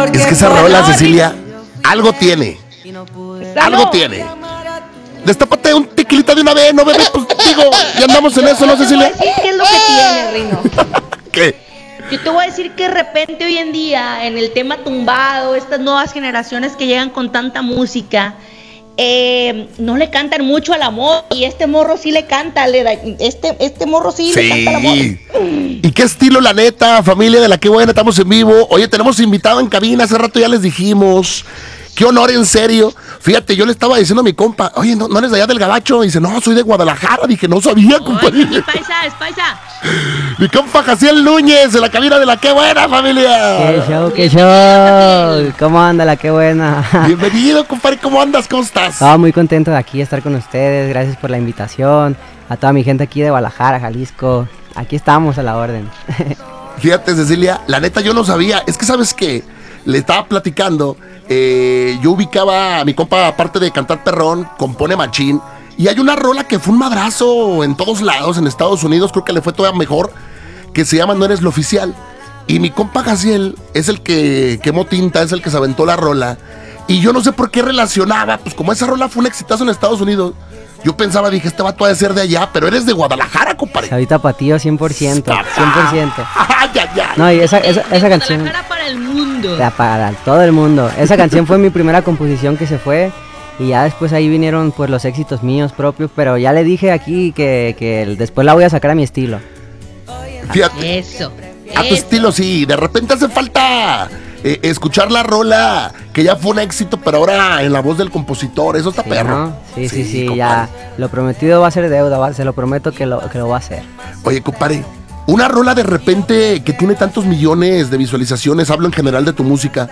Es que esa rola, Cecilia, algo tiene. Algo tiene. Destápate un tequilita de una vez, no bebes, pues digo, ya andamos en eso, ¿no, Cecilia? ¿Qué es lo que tiene, Rino? ¿Qué? Yo te voy a decir que de repente hoy en día, en el tema tumbado, estas nuevas generaciones que llegan con tanta música, no le cantan mucho al amor, y este morro sí le canta, este morro sí le canta al amor. ¿Y qué estilo, la neta, familia de La Qué Buena? Estamos en vivo. Oye, tenemos invitado en cabina, hace rato ya les dijimos. Qué honor, en serio. Fíjate, yo le estaba diciendo a mi compa, oye, ¿no eres de allá del Gabacho? Y dice, no, soy de Guadalajara. Dije, no sabía, compadre. Es paisa, es paisa. Mi compa Jaciel Núñez, de la cabina de La Qué Buena, familia. Qué show. ¿Cómo anda La Qué Buena? Bienvenido, compadre, ¿cómo andas? ¿Cómo estás? Muy contento de aquí estar con ustedes. Gracias por la invitación. A toda mi gente aquí de Guadalajara, Jalisco. Aquí estamos a la orden. Fíjate, Cecilia, la neta yo no sabía. Es que, ¿sabes qué? Le estaba platicando. Yo ubicaba a mi compa, aparte de cantar perrón, compone machín. Y hay una rola que fue un madrazo en todos lados, en Estados Unidos, creo que le fue todavía mejor, que se llama No Eres Lo Oficial. Y mi compa Jaciel es el que quemó tinta, es el que se aventó la rola. Y yo no sé por qué relacionaba, pues como esa rola fue un exitazo en Estados Unidos, yo pensaba, dije, este vato ha de ser de allá, pero eres de Guadalajara, compadre. Soy tapatío 100%, 100%. Ya. No, y esa canción... Guadalajara para el mundo. Para todo el mundo. Esa canción fue mi primera composición que se fue. Y ya después ahí vinieron pues los éxitos míos propios. Pero ya le dije aquí que después la voy a sacar a mi estilo. Fíjate. Eso. A tu estilo, sí. De repente hace falta escuchar la rola que ya fue un éxito, pero ahora en la voz del compositor. Eso está Sí, perro. ¿no? Sí, compadre. ya. Lo prometido va a ser deuda. Se lo prometo que lo va a hacer. Oye, compadre, una rola de repente que tiene tantos millones de visualizaciones, hablo en general de tu música,